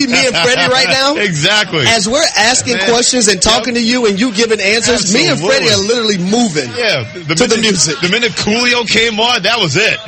see me and Freddie right now? Exactly. As we're asking questions and talking to you and you giving answers, me and Freddie are literally moving to the music. The minute Coolio came on, that was it.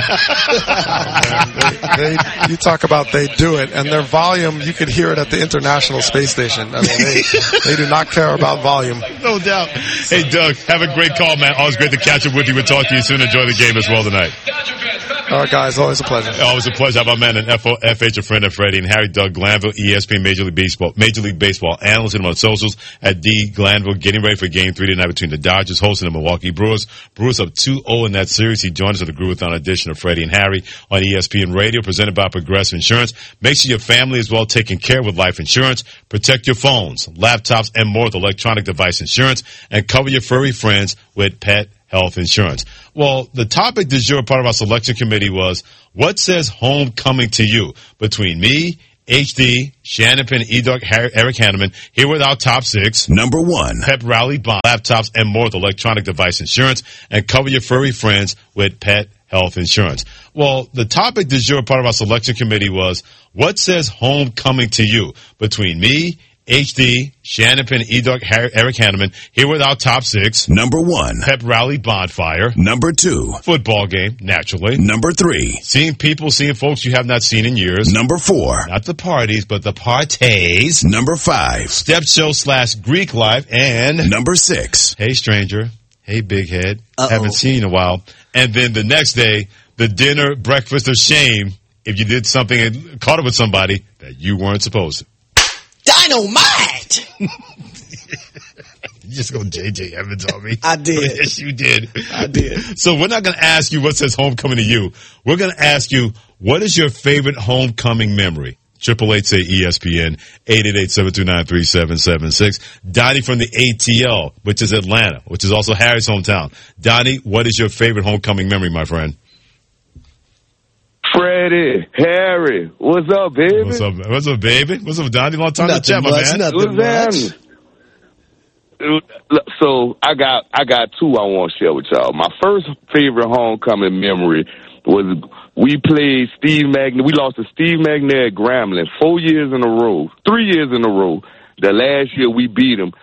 You talk about they do it, and their volume, you could hear it at the International Space Station. I mean, they do not care about volume. No doubt. Hey, Doug, have a great call, man. Always great to catch up with you. We'll talk to you soon. Enjoy the game as well tonight. All right, guys. Always a pleasure. Always a pleasure. How about, man, and FH, a friend of Freddie, and Harry Doug Glanville, ESPN Major League Baseball analyst, and on socials at D Glanville, getting ready for Game 3 tonight between the Dodgers hosting the Milwaukee Brewers. Brewers up 2-0 in that series. He joined us for the Groovathon edition of Freddie and Harry on ESPN Radio, presented by Progressive Insurance. Make sure your family is well taken care of with life insurance. Protect your phones, laptops, and more with electronic device insurance, and cover your furry friends with pet health insurance. Well, the topic du jour, part of our selection committee, was what says homecoming to you? Between me, HD, Shannon Penn, E-Dog, Eric Hanneman, here with our top 6. Number 1. Pep Rally Bond, laptops, and more with electronic device insurance, and cover your furry friends with pet health insurance. Well, the topic du jour, part of our selection committee, was what says homecoming to you? Between me, HD, Shannon Penn, E-Dog, Eric Hanneman, here with our top 6. Number 1. Pep Rally Bonfire. Number 2. Football game, naturally. Number 3. Seeing folks you have not seen in years. Number 4. Not the parties, but the parties. Number 5. Step show / Greek life. And Number 6. Hey, stranger. Hey, big head. Uh-oh. Haven't seen you in a while. And then the next day, the dinner, breakfast of shame if you did something and caught up with somebody that you weren't supposed to. Dynamite! You just go J.J. Evans on me. I did. Yes, you did. I did. So we're not going to ask you what says homecoming to you. We're going to ask you, what is your favorite homecoming memory? 888-SAY-ESPN, 888-729-3776. Donnie from the ATL, which is Atlanta, which is also Harry's hometown. Donnie, what is your favorite homecoming memory, my friend? Freddie, Harry, what's up, baby? What's up, Donnie? Long time to chat, my man. Nothing much. So I got 2 I want to share with y'all. My first favorite homecoming memory was we played Steve McNair. We lost to Steve McNair at Grambling 3 years in a row. The last year we beat him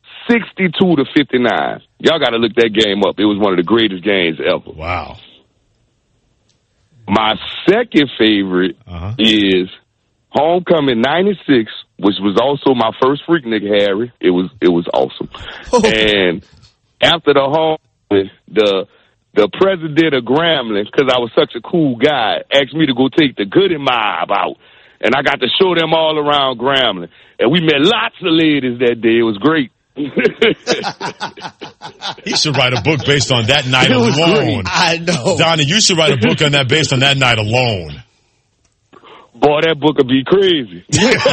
62-59. Y'all got to look that game up. It was one of the greatest games ever. Wow. My second favorite is Homecoming '96, which was also my first Freaknik, Harry. It was awesome. And after the homecoming, the president of Grambling, because I was such a cool guy, asked me to go take the Goody Mob out. And I got to show them all around Grambling. And we met lots of ladies that day. It was great. He should write a book based on that night alone. Great. I know. Donnie, you should write a book on that based on that night alone. Boy, that book would be crazy.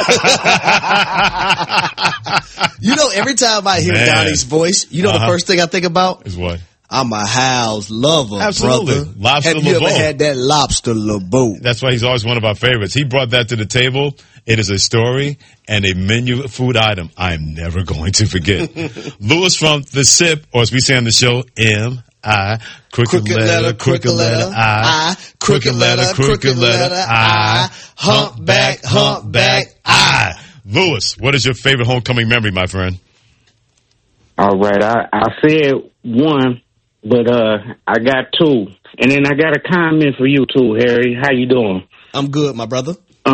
You know, every time I hear Donnie's voice, you know the first thing I think about? Is what? I'm a House lover, Absolutely. brother. Lobster Have you ever LeBeau. had that lobster LeBeau? That's why he's always one of our favorites. He brought that to the table. It is a story and a menu food item I'm never going to forget. Lewis from The Sip, or as we say on the show, M-I, crooked letter, I, crooked letter, I, humpback, I. Lewis, what is your favorite homecoming memory, my friend? All right, I said 1, but I got 2. And then I got a comment for you too, Harry. How you doing? I'm good, my brother.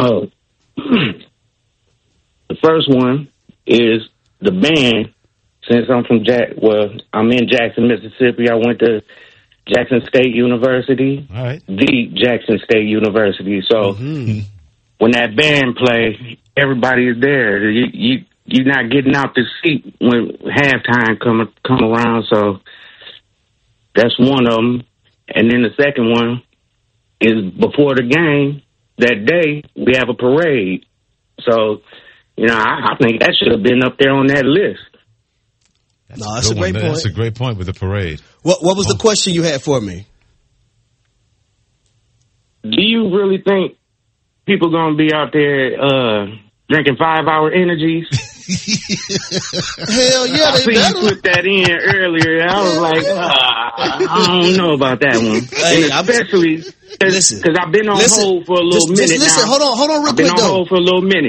The first one is the band. Since I'm I'm in Jackson, Mississippi. I went to Jackson State University. All right. The Jackson State University. So when that band play, everybody is there. You're not getting out the seat when halftime come around. So that's one of them. And then the second one is before the game. That day, we have a parade. So, you know, I think that should have been up there on that list. That's a great point. That's a great point with the parade. What was the question you had for me? Do you really think people going to be out there drinking 5-hour energies? Hell yeah, I see you put that in earlier. I was like, I don't know about that one. Hey, especially because I've been on hold for a little minute now. Hold on real quick, I've been on hold for a little minute.